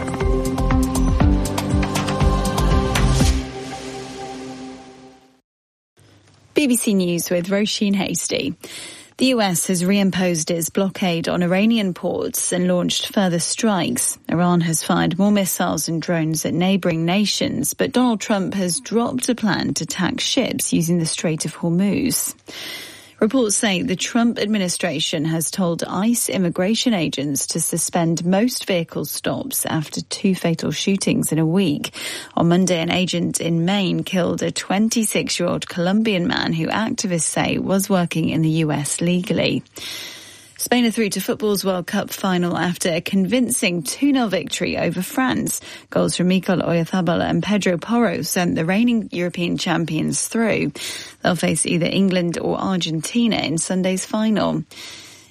B B C News with Roisin Hasty. The U S has reimposed its blockade on Iranian ports and launched further strikes. Iran has fired more missiles and drones at neighbouring nations, but Donald Trump has dropped a plan to attack ships using the Strait of Hormuz. Reports say the Trump administration has told ICE immigration agents to suspend most vehicle stops after two fatal shootings in a week. On Monday, an agent in Maine killed a twenty-six-year-old Colombian man who activists say was working in the U S legally. Spain are through to football's World Cup final after a convincing two nil victory over France. Goals from Mikel Oyarzabal and Pedro Porro sent the reigning European champions through. They'll face either England or Argentina in Sunday's final.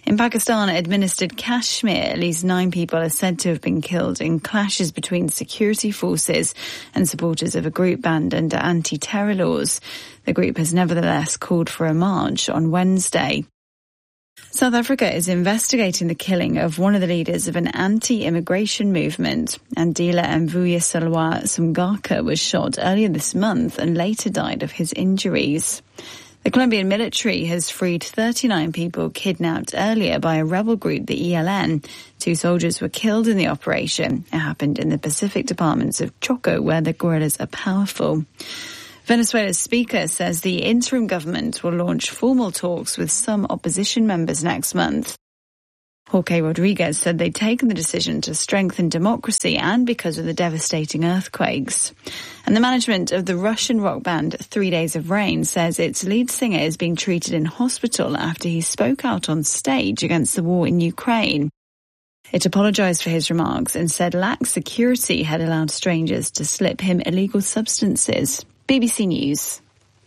In Pakistan, administered Kashmir, at least nine people are said to have been killed in clashes between security forces and supporters of a group banned under anti-terror laws. The group has nevertheless called for a march on Wednesday. South Africa is investigating the killing of one of the leaders of an anti-immigration movement. Andile Mvuyeselwa Sumgaka was shot earlier this month and later died of his injuries. The Colombian military has freed thirty-nine people kidnapped earlier by a rebel group, the E L N. Two soldiers were killed in the operation. It happened in the Pacific departments of Choco, where the guerrillas are powerful. Venezuela's speaker says the interim government will launch formal talks with some opposition members next month. Jorge Rodriguez said they'd taken the decision to strengthen democracy and because of the devastating earthquakes. And the management of the Russian rock band Three Days of Rain says its lead singer is being treated in hospital after he spoke out on stage against the war in Ukraine. It apologised for his remarks and said lax security had allowed strangers to slip him illegal substances. B B C News.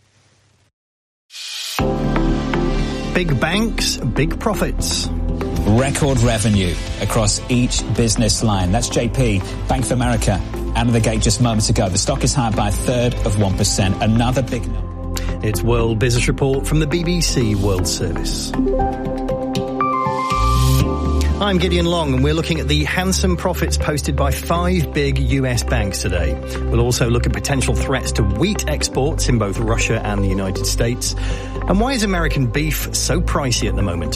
Big banks, big profits. Record revenue across each business line. That's J P, Bank of America, out of the gate just moments ago. The stock is higher by a third of one percent. Another big number. It's World Business Report from the B B C World Service. I'm Gideon Long, and we're looking at the handsome profits posted by five big U S banks today. We'll also look at potential threats to wheat exports in both Russia and the United States. And why is American beef so pricey at the moment?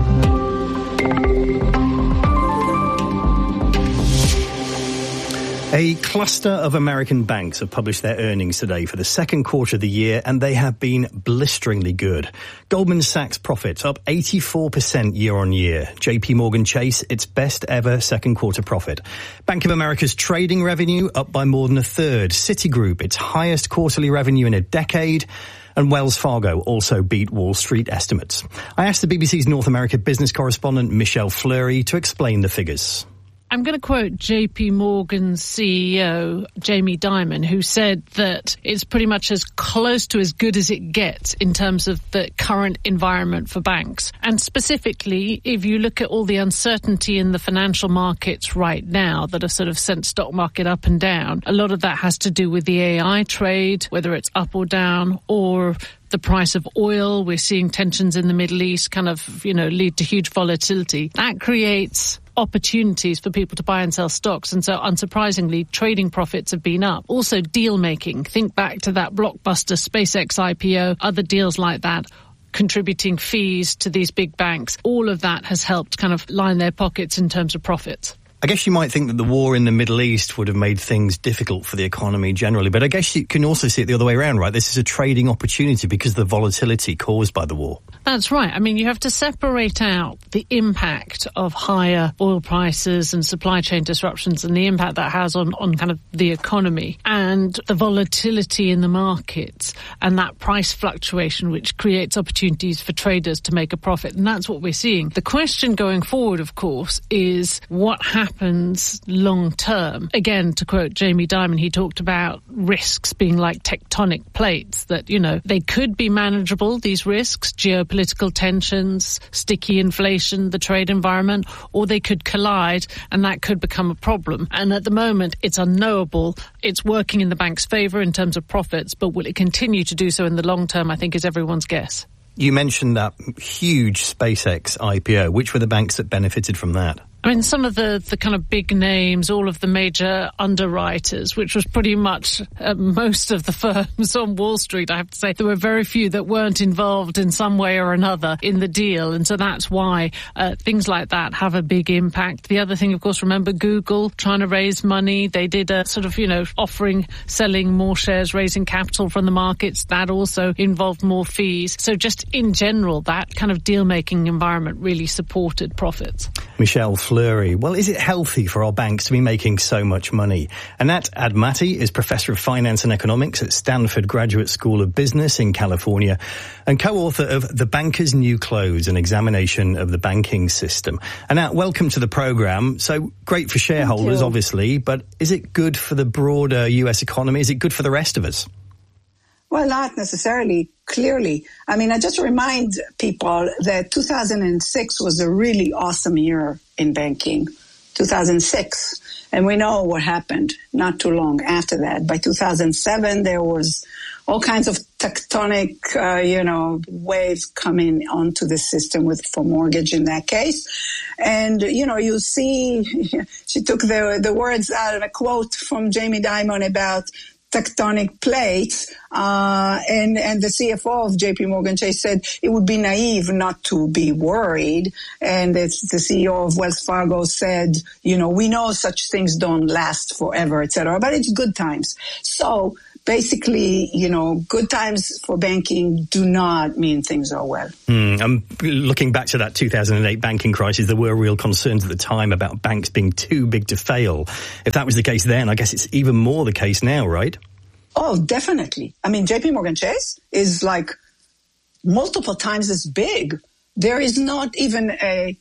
A cluster of American banks have published their earnings today for the second quarter of the year, and they have been blisteringly good. Goldman Sachs profits up eighty-four percent year on year. J P Morgan Chase, its best ever second quarter profit. Bank of America's trading revenue up by more than a third. Citigroup, its highest quarterly revenue in a decade. And Wells Fargo also beat Wall Street estimates. I asked the B B C's North America business correspondent Michelle Fleury to explain the figures. I'm going to quote J P Morgan's C E O, Jamie Dimon, who said that it's pretty much as close to as good as it gets in terms of the current environment for banks. And specifically, if you look at all the uncertainty in the financial markets right now that have sort of sent stock market up and down, a lot of that has to do with the A I trade, whether it's up or down, or the price of oil. We're seeing tensions in the Middle East kind of, you know, lead to huge volatility. That creates opportunities for people to buy and sell stocks. And so, unsurprisingly, trading profits have been up. Also, deal making. Think back to that blockbuster SpaceX I P O, other deals like that, contributing fees to these big banks. All of that has helped kind of line their pockets in terms of profits. I guess you might think that the war in the Middle East would have made things difficult for the economy generally, but I guess you can also see it the other way around, right? This is a trading opportunity because of the volatility caused by the war. That's right. I mean, you have to separate out the impact of higher oil prices and supply chain disruptions and the impact that has on, on kind of the economy and the volatility in the markets and that price fluctuation, which creates opportunities for traders to make a profit. And that's what we're seeing. The question going forward, of course, is what happens happens long term. Again, to quote Jamie Dimon, he talked about risks being like tectonic plates, that, you know, they could be manageable, these risks, geopolitical tensions, sticky inflation, the trade environment, or they could collide and that could become a problem. And at the moment, it's unknowable. It's working in the bank's favour in terms of profits, but will it continue to do so in the long term, I think, is everyone's guess. You mentioned that huge SpaceX I P O. Which were the banks that benefited from that? I mean, some of the, the kind of big names, all of the major underwriters, which was pretty much uh, most of the firms on Wall Street, I have to say. There were very few that weren't involved in some way or another in the deal. And so that's why uh, things like that have a big impact. The other thing, of course, remember Google trying to raise money. They did a sort of, you know, offering, selling more shares, raising capital from the markets. That also involved more fees. So just in general, that kind of deal-making environment really supported profits. Michelle Fleury. Well, is it healthy for our banks to be making so much money? Anat Admati is Professor of Finance and Economics at Stanford Graduate School of Business in California and co-author of The Banker's New Clothes, an examination of the banking system. Anat, welcome to the programme. So great for shareholders, obviously, but is it good for the broader U S economy? Is it good for the rest of us? Well, not necessarily clearly. I mean, I just remind people that two thousand six was a really awesome year in banking. two thousand six. And we know what happened not too long after that. By two thousand seven, there was all kinds of tectonic, uh, you know, waves coming onto the system with for mortgage in that case. And, you know, you see, she took the, the words out of a quote from Jamie Dimon about tectonic plates, uh, and, and the C F O of J P Morgan Chase said it would be naive not to be worried. And it's the C E O of Wells Fargo said, you know, we know such things don't last forever, et cetera, but it's good times. So basically, you know, good times for banking do not mean things are well. Mm, I'm looking back to that two thousand eight banking crisis. There were real concerns at the time about banks being too big to fail. If that was the case then, I guess it's even more the case now, right? Oh, definitely. I mean, J P Morgan Chase is like multiple times as big. There is not even a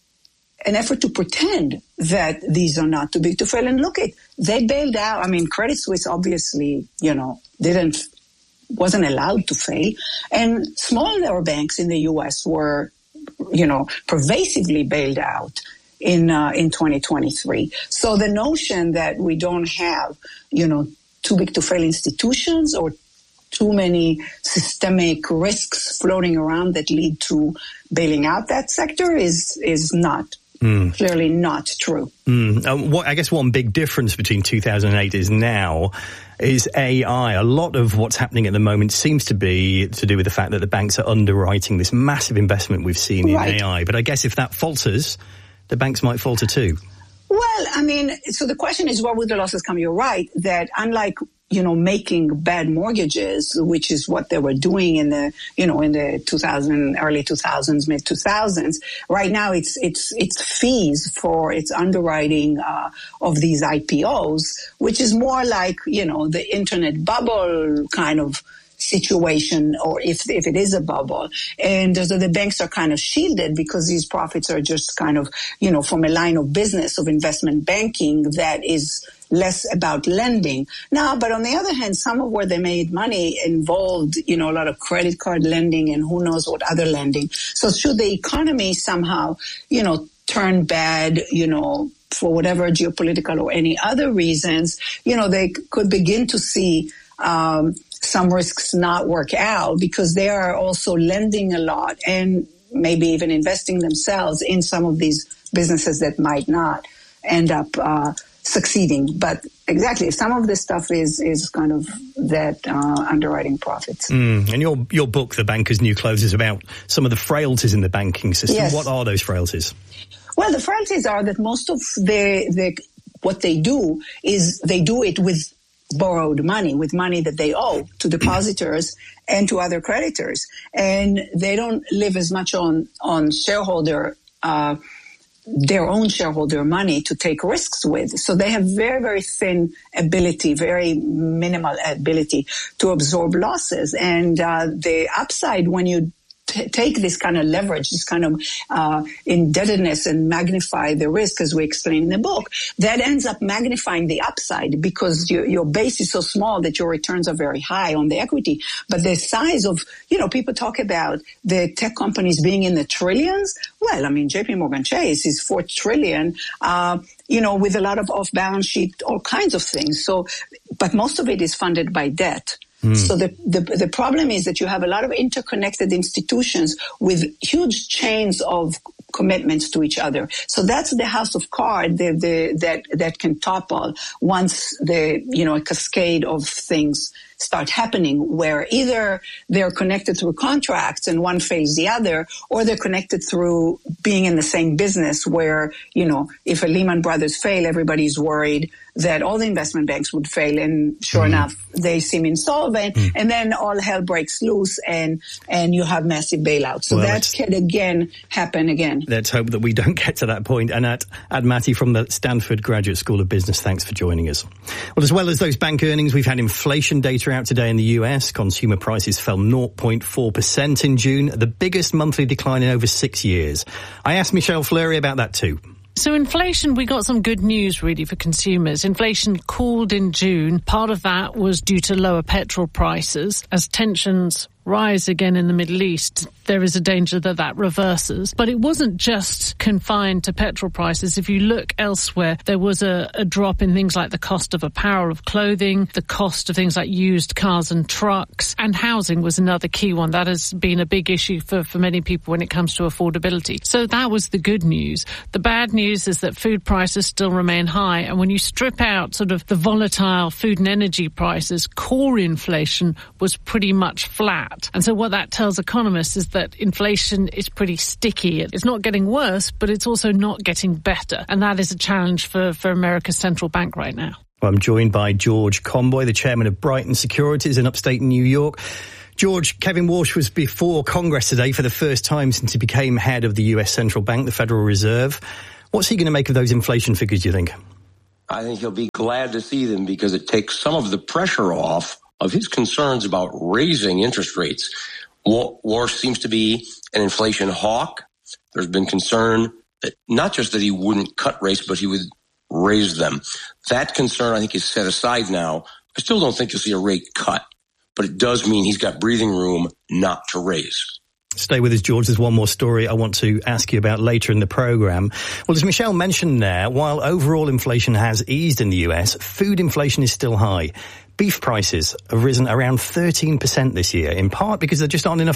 an effort to pretend that these are not too big to fail. And look, it they bailed out. I mean, Credit Suisse obviously, you know, didn't wasn't allowed to fail, and smaller banks in the U S were, you know, pervasively bailed out in uh, in twenty twenty-three. So the notion that we don't have, you know, too big to fail institutions or too many systemic risks floating around that lead to bailing out that sector is is not. Mm. Clearly not true. Mm. Um, what, I guess one big difference between two thousand eight is now is A I. A lot of what's happening at the moment seems to be to do with the fact that the banks are underwriting this massive investment we've seen in right. A I. But I guess if that falters, the banks might falter too. Well, I mean, so the question is, where would the losses come? You're right that unlike, you know, making bad mortgages, which is what they were doing in the, you know, in the two thousand, early two thousands, mid two thousands. Right now, it's it's it's fees for its underwriting uh, of these I P Os, which is more like, you know, the internet bubble kind of situation, or if if it is a bubble. And so the banks are kind of shielded because these profits are just kind of, you know, from a line of business of investment banking that is less about lending. Now, but on the other hand, some of where they made money involved, you know, a lot of credit card lending and who knows what other lending. So should the economy somehow, you know, turn bad, you know, for whatever geopolitical or any other reasons, you know, they could begin to see um some risks not work out because they are also lending a lot and maybe even investing themselves in some of these businesses that might not end up uh, succeeding. But exactly, some of this stuff is is kind of that uh, underwriting profits. Mm. And your your book, The Banker's New Clothes, is about some of the frailties in the banking system. Yes. What are those frailties? Well, the frailties are that most of the, the what they do is they do it with borrowed money, with money that they owe to depositors and to other creditors. And they don't live as much on, on shareholder, uh, their own shareholder money to take risks with. So they have very, very thin ability, very minimal ability to absorb losses. And, uh, the upside when you t- take this kind of leverage, this kind of, uh, indebtedness and magnify the risk, as we explain in the book, that ends up magnifying the upside because your, your base is so small that your returns are very high on the equity. But the size of, you know, people talk about the tech companies being in the trillions. Well, I mean, J P Morgan Chase is four trillion, uh, you know, with a lot of off balance sheet, all kinds of things. So, but most of it is funded by debt. Mm. So the, the the problem is that you have a lot of interconnected institutions with huge chains of commitments to each other. So that's the house of cards the, the, that that can topple once the you know a cascade of things start happening, where either they're connected through contracts and one fails the other, or they're connected through being in the same business where, you know, if a Lehman Brothers fail, everybody's worried that all the investment banks would fail, and sure mm. enough, they seem insolvent, mm. and then all hell breaks loose and and you have massive bailouts. So well, that can again happen again. Let's hope that we don't get to that point. And at Admati from the Stanford Graduate School of Business, thanks for joining us. Well, as well as those bank earnings, we've had inflation data out today in the U S. Consumer prices fell zero point four percent in June, the biggest monthly decline in over six years. I asked Michelle Fleury about that too. So inflation, we got some good news really for consumers. Inflation cooled in June. Part of that was due to lower petrol prices as tensions rise again in the Middle East. There is a danger that that reverses. But it wasn't just confined to petrol prices. If you look elsewhere, there was a, a drop in things like the cost of a power of clothing, the cost of things like used cars and trucks, and housing was another key one. That has been a big issue for, for many people when it comes to affordability. So that was the good news. The bad news is that food prices still remain high. And when you strip out sort of the volatile food and energy prices, core inflation was pretty much flat. And so what that tells economists is that inflation is pretty sticky. It's not getting worse, but it's also not getting better. And that is a challenge for, for America's central bank right now. Well, I'm joined by George Conboy, the chairman of Brighton Securities in upstate New York. George, Kevin Walsh was before Congress today for the first time since he became head of the U S Central Bank, the Federal Reserve. What's he going to make of those inflation figures, do you think? I think he'll be glad to see them because it takes some of the pressure off of his concerns about raising interest rates. Walsh seems to be an inflation hawk. There's been concern that not just that he wouldn't cut rates, but he would raise them. That concern, I think, is set aside now. I still don't think you'll see a rate cut, but it does mean he's got breathing room not to raise. Stay with us, George. There's one more story I want to ask you about later in the programme. Well, as Michelle mentioned there, while overall inflation has eased in the U S, food inflation is still high. Beef prices have risen around thirteen percent this year, in part because there just aren't enough